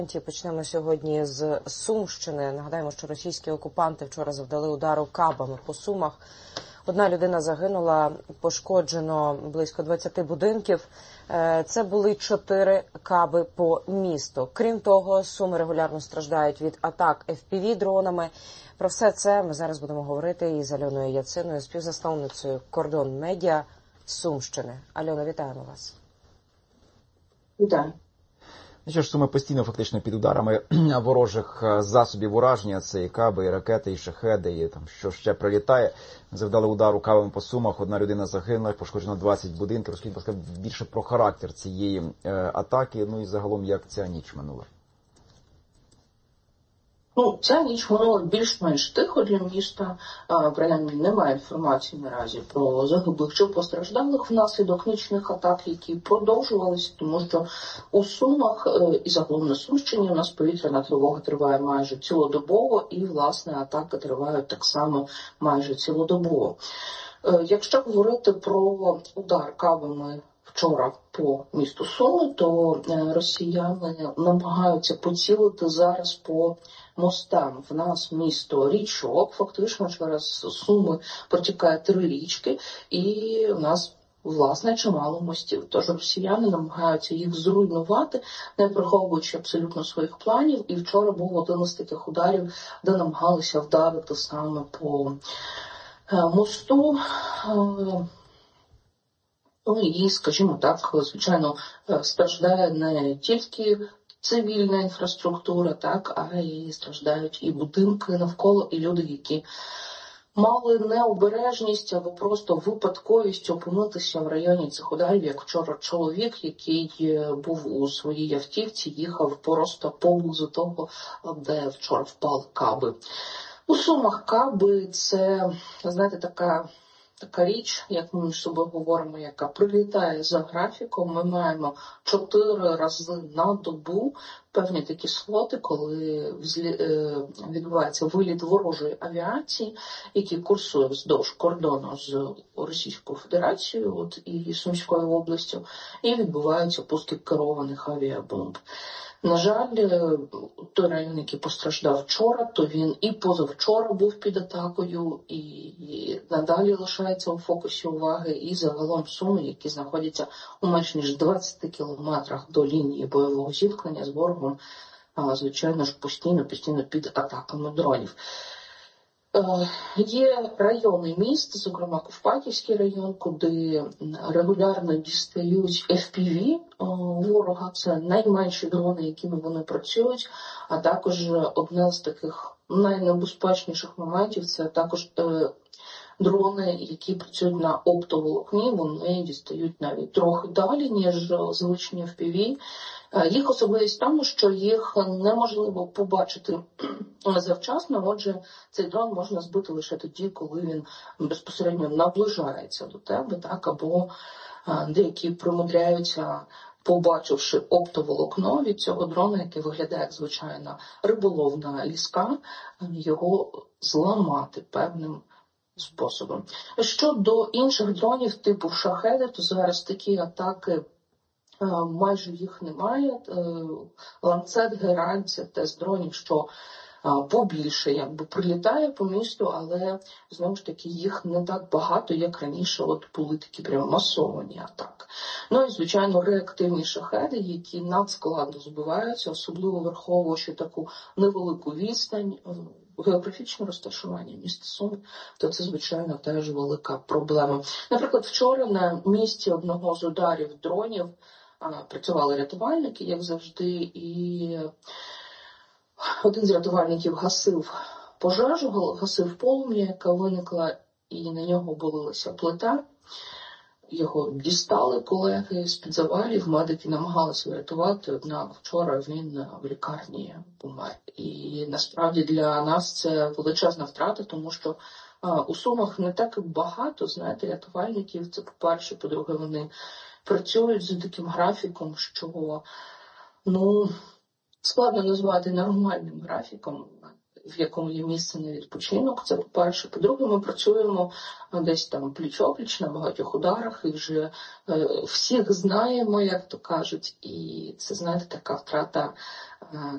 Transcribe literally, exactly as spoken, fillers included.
Почнемо сьогодні з Сумщини. Нагадаємо, що російські окупанти вчора завдали удару кабами по Сумах. Одна людина загинула, пошкоджено близько двадцяти будинків. Це були чотири каби по місту. Крім того, Суми регулярно страждають від атак еф пі ві-дронами. Про все це ми зараз будемо говорити із Альоною Яциною, співзасновницею Кордон Медіа Сумщини. Альона, вітаємо вас. Вітаю. Ну що ж, Суми постійно фактично під ударами ворожих засобів ураження. Це і каби, і ракети, і шахеди, і там що ще прилітає. Завдали удару кабами по Сумах, одна людина загинула, пошкоджено двадцять будинків. Розкажіть, будь ласка, більше про характер цієї е, атаки, ну і загалом, як ця ніч минула. Ну, ця ніч минула більш-менш тихо для міста. Принаймні немає інформації наразі про загиблих чи постраждалих внаслідок нічних атак, які продовжувалися, тому що у Сумах і загалом на Сумщині у нас повітряна тривога триває майже цілодобово, і, власне, атаки тривають так само майже цілодобово. Якщо говорити про удар кабами вчора по місту Суми, то росіяни намагаються поцілити зараз по мостам. В нас місто річок, фактично через Суми протікає три річки, і в нас, власне, чимало мостів. Тож росіяни намагаються їх зруйнувати, не приховуючи абсолютно своїх планів. І вчора був один із таких ударів, де намагалися вдарити саме по мосту. Ну і, скажімо так, звичайно, страждає не тільки цивільна інфраструктура, так, а й страждають і будинки навколо, і люди, які мали необережність або просто випадковість опинитися в районі цих ударів, як вчора чоловік, який був у своїй автівці, їхав просто поблизу того, де вчора впали каби. У Сумах каби – це, знаєте, така... Така річ, як ми між собою говоримо, яка прилітає за графіком. Ми маємо чотири рази на добу певні такі слоти, коли відбувається виліт ворожої авіації, який курсує вздовж кордону з Російською Федерацією от, і Сумською областю, і відбуваються пуски керованих авіабомб. На жаль, той район, який постраждав вчора, то він і позавчора був під атакою, і надалі лишається у фокусі уваги, і загалом Суми, які знаходяться у менш ніж двадцяти кілометрах до лінії бойового зіткнення з ворогом, звичайно ж, постійно-постійно під атаками дронів. Є райони міст, зокрема Ковпаківський район, куди регулярно дістають еф пі ві ворога. Це найменші дрони, якими вони працюють, а також одне з таких найнебезпечніших моментів – це також дрони, які працюють на оптоволокні. Вони дістають навіть трохи далі, ніж звичні еф пі ві. Їх особливість в тому, що їх неможливо побачити завчасно, отже, цей дрон можна збити лише тоді, коли він безпосередньо наближається до тебе, так, або деякі примудряються, побачивши оптоволокно від цього дрона, який виглядає як звичайна риболовна ліска, його зламати певним способом. Щодо інших дронів типу шахеди, то зараз такі атаки майже їх немає. Ланцет, Герань – це тест дронів, що побільше якби прилітає по місту, але знову ж таки їх не так багато, як раніше от були такі прямо масовані атаки. Ну і, звичайно, реактивні шахеди, які надскладно збиваються, особливо враховуючи таку невелику відстань, географічне розташування міста Суми, то це, звичайно, теж велика проблема. Наприклад, вчора на місці одного з ударів дронів працювали рятувальники, як завжди, і один з рятувальників гасив пожежу, гасив полум'я, яка виникла, і на нього обвалилася плита. Його дістали колеги з-під завалів, медики намагалися врятувати, однак вчора він в лікарні помер. І насправді для нас це величезна втрата, тому що а, у Сумах не так багато, знаєте, рятувальників. Це по-перше, по-друге, вони працюють за таким графіком, що, ну, складно назвати нормальним графіком, в якому є місце на відпочинок. Це по-перше. По-друге, ми працюємо десь там пліч-опліч на багатьох ударах і вже е, всіх знаємо, як то кажуть. І це, знаєте, така втрата е,